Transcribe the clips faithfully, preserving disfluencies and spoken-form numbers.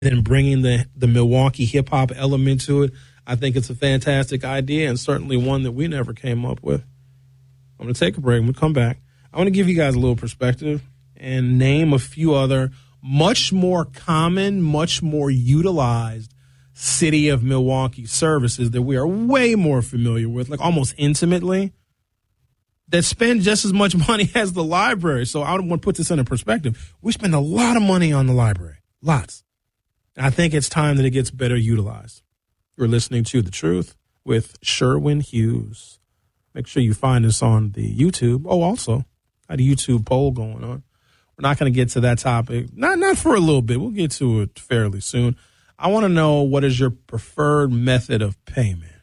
and bringing the, the Milwaukee hip-hop element to it, I think it's a fantastic idea and certainly one that we never came up with. I'm going to take a break. We'll come back. I want to give you guys a little perspective and name a few other much more common, much more utilized City of Milwaukee services that we are way more familiar with, like almost intimately, that spend just as much money as the library. So I want to put this in a perspective. We spend a lot of money on the library, lots. I think it's time that it gets better utilized. You're listening to The Truth with Sherwin Hughes. Make sure you find us on the YouTube. Oh, also, I had a YouTube poll going on. We're not going to get to that topic. Not, not for a little bit. We'll get to it fairly soon. I want to know, what is your preferred method of payment?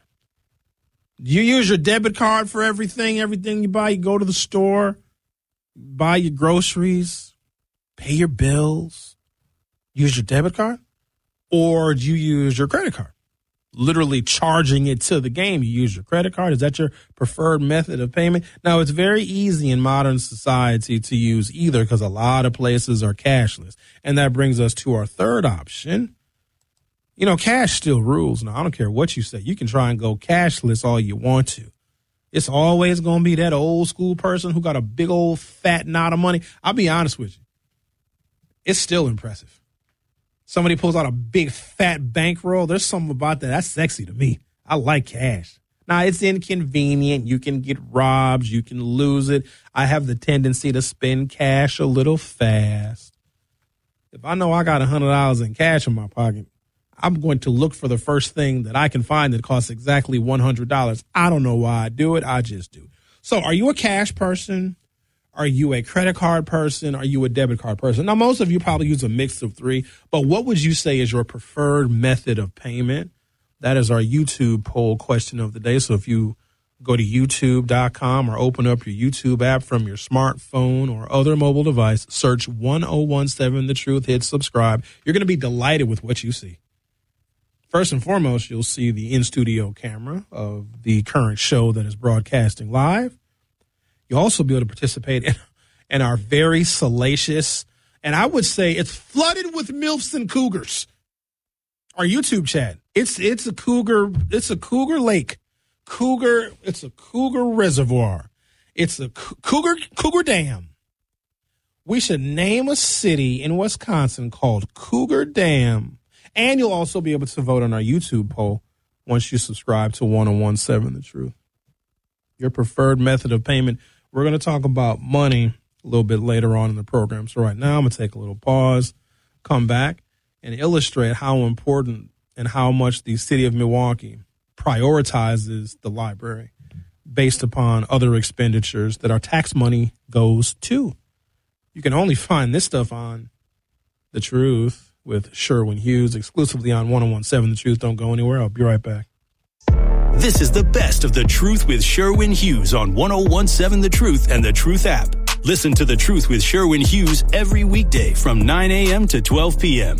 Do you use your debit card for everything? Everything you buy, you go to the store, buy your groceries, pay your bills, use your debit card? Or do you use your credit card? Literally charging it to the game. You use your credit card. Is that your preferred method of payment? Now, it's very easy in modern society to use either because a lot of places are cashless. And that brings us to our third option. You know, cash still rules. Now, I don't care what you say. You can try and go cashless all you want to. It's always going to be that old school person who got a big old fat knot of money. I'll be honest with you. It's still impressive. Somebody pulls out a big fat bankroll. There's something about that. That's sexy to me. I like cash. Now, it's inconvenient. You can get robbed. You can lose it. I have the tendency to spend cash a little fast. If I know I got one hundred dollars in cash in my pocket, I'm going to look for the first thing that I can find that costs exactly one hundred dollars. I don't know why I do it. I just do. So are you a cash person? Are you a credit card person? Are you a debit card person? Now, most of you probably use a mix of three, but what would you say is your preferred method of payment? That is our YouTube poll question of the day. So if you go to youtube dot com or open up your YouTube app from your smartphone or other mobile device, search one oh one seven The Truth, hit subscribe. You're going to be delighted with what you see. First and foremost, you'll see the in-studio camera of the current show that is broadcasting live. You'll also be able to participate in, in our very salacious, and I would say it's flooded with MILFs and cougars, our YouTube chat. It's it's a cougar, it's a cougar lake. Cougar, it's a cougar reservoir. It's a cougar cougar dam. We should name a city in Wisconsin called Cougar Dam. And you'll also be able to vote on our YouTube poll once you subscribe to one oh one seven The Truth. Your preferred method of payment. We're going to talk about money a little bit later on in the program. So right now I'm going to take a little pause, come back, and illustrate how important and how much the city of Milwaukee prioritizes the library based upon other expenditures that our tax money goes to. You can only find this stuff on The Truth with Sherwin Hughes, exclusively on one oh one seven The Truth. Don't go anywhere. I'll be right back. This is the best of The Truth with Sherwin Hughes on one oh one seven The Truth and The Truth app. Listen to The Truth with Sherwin Hughes every weekday from nine a.m. to twelve p.m.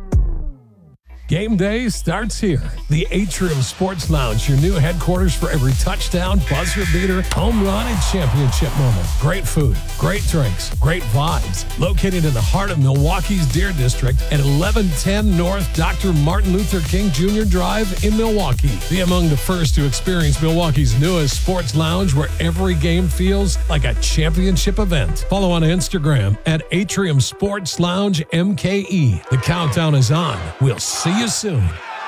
Game day starts here. The Atrium Sports Lounge, your new headquarters for every touchdown, buzzer beater, home run, and championship moment. Great food, great drinks, great vibes. Located in the heart of Milwaukee's Deer District at eleven ten North Doctor Martin Luther King Junior Drive in Milwaukee. Be among the first to experience Milwaukee's newest sports lounge where every game feels like a championship event. Follow on Instagram at Atrium Sports Lounge M K E. The countdown is on. We'll see you soon.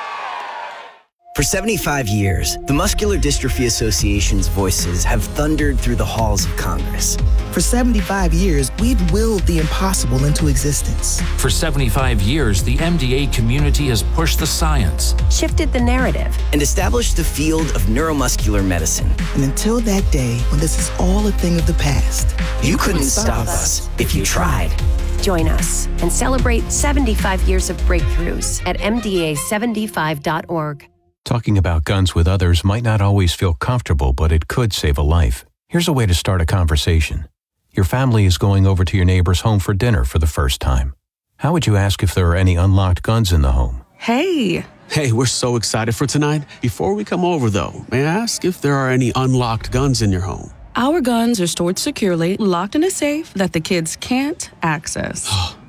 For seventy-five years, the Muscular Dystrophy Association's voices have thundered through the halls of Congress. For seventy-five years, we've willed the impossible into existence. For seventy-five years, the M D A community has pushed the science, shifted the narrative, and established the field of neuromuscular medicine. And until that day, when this is all a thing of the past, you, you couldn't, couldn't stop us if you tried. Join us and celebrate seventy-five years of breakthroughs at M D A seventy-five dot org. Talking about guns with others might not always feel comfortable, but it could save a life. Here's a way to start a conversation. Your family is going over to your neighbor's home for dinner for the first time. How would you ask if there are any unlocked guns in the home? Hey. Hey, we're so excited for tonight. Before we come over, though, may I ask if there are any unlocked guns in your home? Our guns are stored securely, locked in a safe that the kids can't access.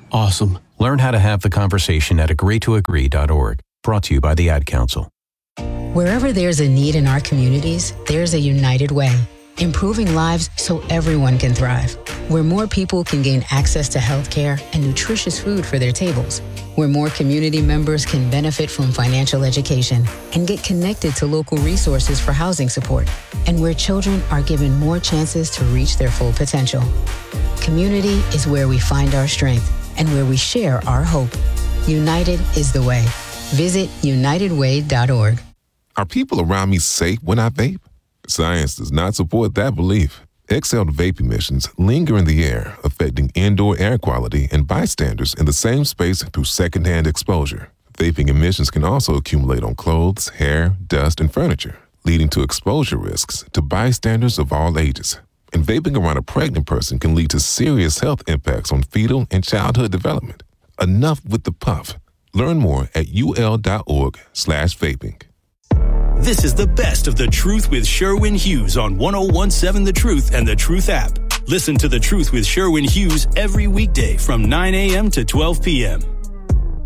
Awesome. Learn how to have the conversation at agree to agree dot org. Brought to you by the Ad Council. Wherever there's a need in our communities, there's a United Way. Improving lives so everyone can thrive. Where more people can gain access to health care and nutritious food for their tables. Where more community members can benefit from financial education and get connected to local resources for housing support. And where children are given more chances to reach their full potential. Community is where we find our strength and where we share our hope. United is the way. Visit united way dot org. Are people around me safe when I vape? Science does not support that belief. Exhaled vape emissions linger in the air, affecting indoor air quality and bystanders in the same space through secondhand exposure. Vaping emissions can also accumulate on clothes, hair, dust, and furniture, leading to exposure risks to bystanders of all ages. And vaping around a pregnant person can lead to serious health impacts on fetal and childhood development. Enough with the puff. Learn more at ul.org slash vaping. This is the best of The Truth with Sherwin Hughes on one oh one seven The Truth and The Truth app. Listen to The Truth with Sherwin Hughes every weekday from nine a.m. to twelve p.m.